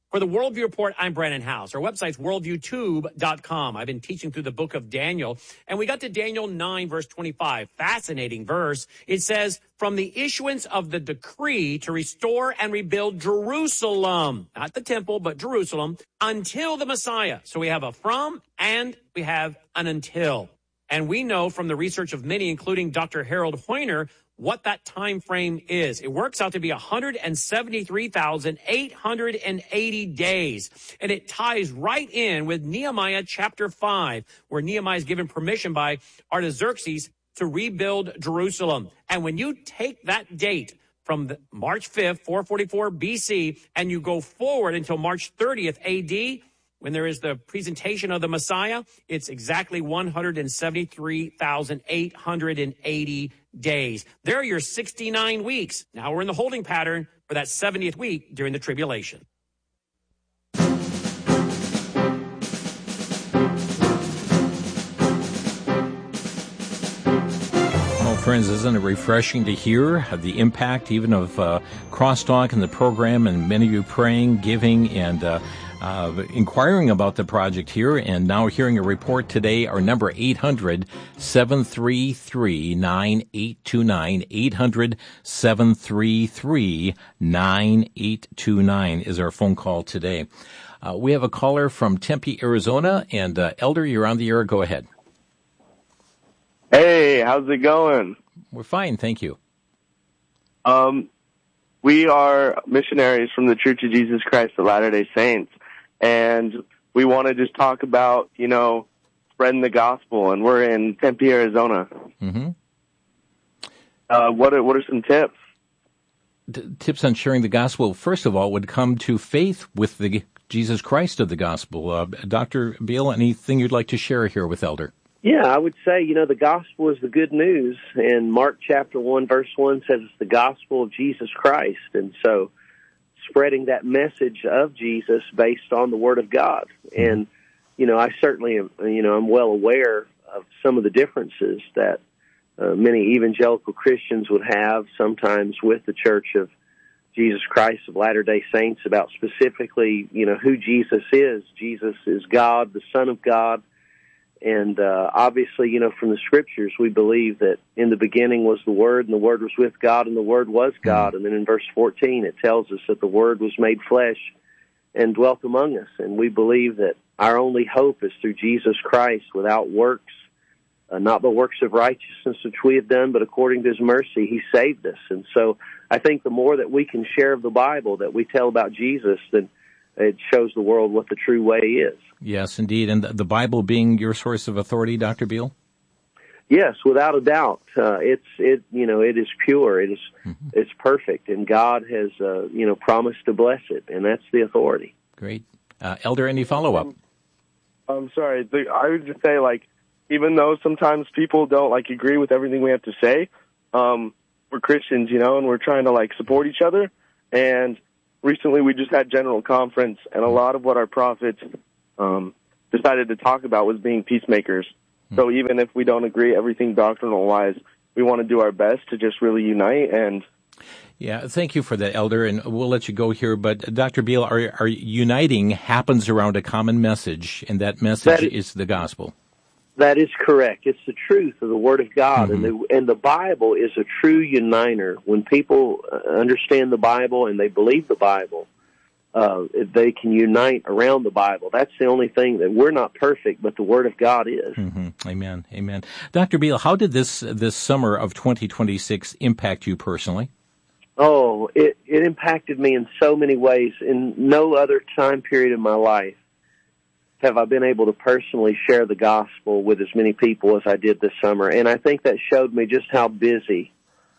For the Worldview Report, I'm Brandon House. Our website's worldviewtube.com. I've been teaching through the book of Daniel, and we got to Daniel 9, verse 25. Fascinating verse. It says, from the issuance of the decree to restore and rebuild Jerusalem, not the temple, but Jerusalem, until the Messiah. So we have a from and we have an until. And we know from the research of many, including Dr. Harold Hoyner, what that time frame is. It works out to be 173,880 days. And it ties right in with Nehemiah chapter 5, where Nehemiah is given permission by Artaxerxes to rebuild Jerusalem. And when you take that date from March 5th, 444 BC, and you go forward until March 30th AD, when there is the presentation of the Messiah, it's exactly 173,880 days. There are your 69 weeks. Now we're in the holding pattern for that 70th week during the tribulation. Well, friends, isn't it refreshing to hear the impact even of Crosstalk and the program, and many of you praying, giving, and inquiring about the project here, and now hearing a report today. Our number 800-733-9829, 800-733-9829 is our phone call today. We have a caller from Tempe, Arizona, and Elder, you're on the air. Go ahead. Hey, how's it going? We're fine, thank you. We are missionaries from the Church of Jesus Christ of Latter-day Saints, and we want to just talk about, spreading the gospel, and we're in Tempe, Arizona. Mm-hmm. What are some tips? Tips on sharing the gospel, first of all, would come to faith with the Jesus Christ of the gospel. Dr. Beal, anything you'd like to share here with Elder? Yeah, I would say, the gospel is the good news. And Mark chapter 1, verse 1 says it's the gospel of Jesus Christ. And so spreading that message of Jesus based on the Word of God. And, I certainly am, I'm well aware of some of the differences that many evangelical Christians would have sometimes with the Church of Jesus Christ of Latter-day Saints about specifically, who Jesus is. Jesus is God, the Son of God. And obviously, from the Scriptures, we believe that in the beginning was the Word, and the Word was with God, and the Word was God. And then in verse 14, it tells us that the Word was made flesh and dwelt among us. And we believe that our only hope is through Jesus Christ without works, not the works of righteousness which we have done, but according to His mercy, He saved us. And so I think the more that we can share of the Bible, that we tell about Jesus, then it shows the world what the true way is. Yes, indeed. And the Bible being your source of authority, Dr. Beal? Yes, without a doubt. It is pure. It is it's perfect, and God has promised to bless it, and that's the authority. Great. Elder, any follow-up? I'm sorry. I would just say, even though sometimes people don't agree with everything we have to say, we're Christians, and we're trying to support each other. And recently we just had General Conference, and a lot of what our prophets decided to talk about was being peacemakers. So even if we don't agree everything doctrinal-wise, we want to do our best to just really unite. And yeah, thank you for that, Elder, and we'll let you go here. But Dr. Beal, our uniting happens around a common message, and that message is the gospel. That is correct. It's the truth of the Word of God, and the Bible is a true uniter. When people understand the Bible and they believe the Bible, they can unite around the Bible. That's the only thing that we're not perfect, but the Word of God is. Amen. Amen. Dr. Beal, how did this summer of 2026 impact you personally? Oh, it impacted me in so many ways. In no other time period in my life have I been able to personally share the gospel with as many people as I did this summer. And I think that showed me just how busy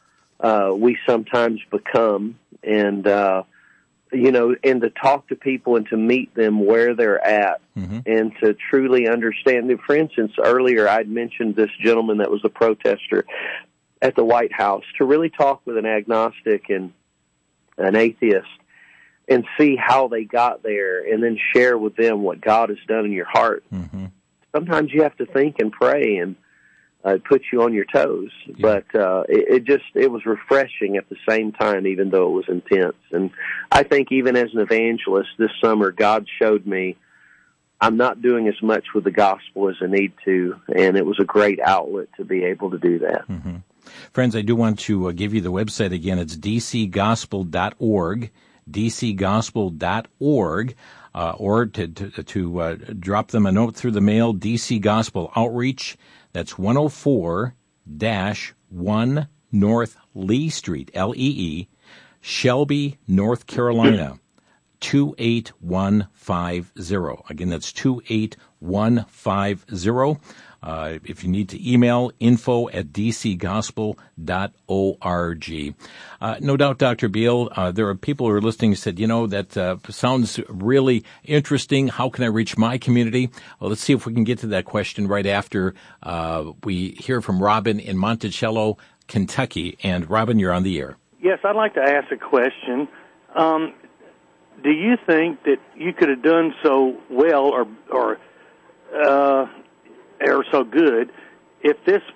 we sometimes become, and and to talk to people and to meet them where they're at, and to truly understand. For instance, earlier I'd mentioned this gentleman that was a protester at the White House, to really talk with an agnostic and an atheist and see how they got there, and then share with them what God has done in your heart. Sometimes you have to think and pray, and it puts you on your toes. Yeah. But it was refreshing at the same time, even though it was intense. And I think even as an evangelist this summer, God showed me I'm not doing as much with the gospel as I need to, and it was a great outlet to be able to do that. Mm-hmm. Friends, I do want to give you the website again. It's dcgospel.org, dcgospel.org, or to drop them a note through the mail, DC Gospel Outreach. That's 104-1 North Lee Street, Lee, Shelby, North Carolina, 28150. Again, that's 28150. If you need to email, info@dcgospel.org. No doubt, Dr. Beal, there are people who are listening who said, that sounds really interesting. How can I reach my community? Well, let's see if we can get to that question right after we hear from Robin in Monticello, Kentucky. And Robin, you're on the air. Yes, I'd like to ask a question. Do you think that you could have done so well or so good if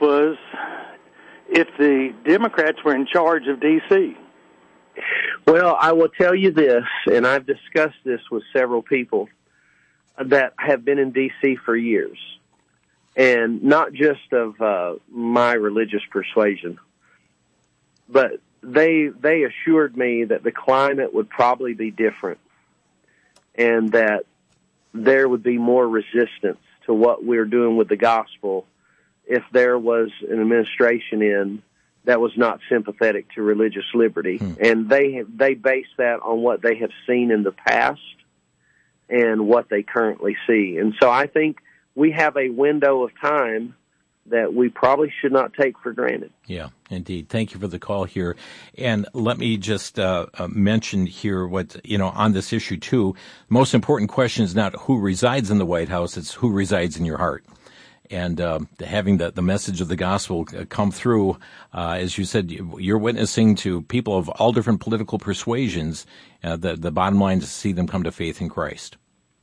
the Democrats were in charge of D.C.? Well, I will tell you this, and I've discussed this with several people that have been in D.C. for years, and not just of my religious persuasion, but they assured me that the climate would probably be different and that there would be more resistance to what we're doing with the gospel if there was an administration in that was not sympathetic to religious liberty. And they base that on what they have seen in the past and what they currently see. And so I think we have a window of time that we probably should not take for granted. Yeah, indeed. Thank you for the call here. And let me just mention here what, on this issue too, the most important question is not who resides in the White House, it's who resides in your heart. And having the message of the gospel come through, as you said, you're witnessing to people of all different political persuasions. The bottom line is to see them come to faith in Christ.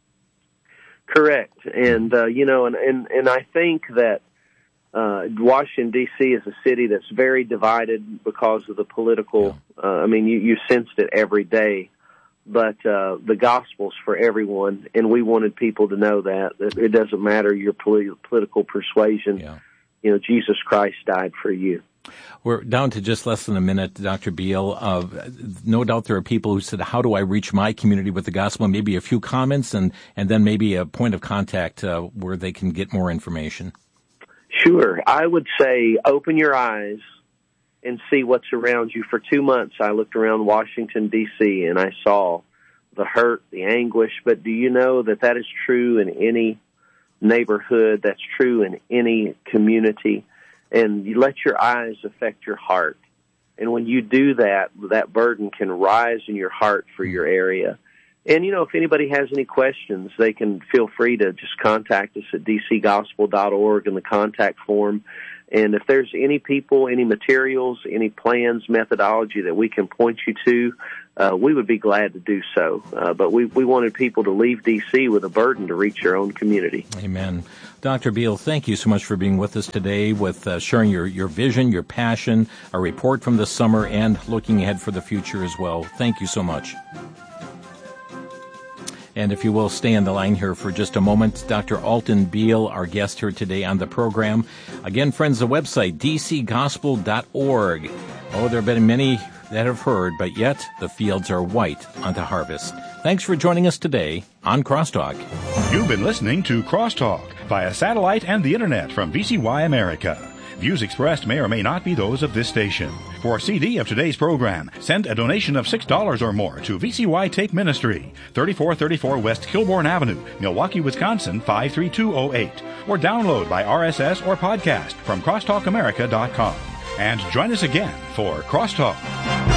Correct. And, and I think that Washington, D.C. is a city that's very divided because of the political, you sensed it every day, but the gospel's for everyone, and we wanted people to know that it doesn't matter your political persuasion. Yeah. Jesus Christ died for you. We're down to just less than a minute, Dr. Beal. No doubt there are people who said, how do I reach my community with the gospel? Maybe a few comments and then maybe a point of contact where they can get more information. Sure. I would say open your eyes and see what's around you. For 2 months, I looked around Washington, D.C., and I saw the hurt, the anguish. But do you know that is true in any neighborhood? That's true in any community. And you let your eyes affect your heart. And when you do that, that burden can rise in your heart for your area. And, if anybody has any questions, they can feel free to just contact us at dcgospel.org in the contact form. And if there's any people, any materials, any plans, methodology that we can point you to, we would be glad to do so. But we wanted people to leave D.C. with a burden to reach your own community. Amen. Dr. Beal, thank you so much for being with us today, with sharing your vision, your passion, a report from this summer, and looking ahead for the future as well. Thank you so much. And if you will, stay on the line here for just a moment. Dr. Alton Beal, our guest here today on the program. Again, friends, the website, dcgospel.org. Oh, there have been many that have heard, but yet the fields are white unto harvest. Thanks for joining us today on Crosstalk. You've been listening to Crosstalk via satellite and the Internet from VCY America. Views expressed may or may not be those of this station. For a CD of today's program, send a donation of $6 or more to VCY Tape Ministry, 3434 West Kilbourne Avenue, Milwaukee, Wisconsin, 53208. Or download by RSS or podcast from crosstalkamerica.com. And join us again for Crosstalk.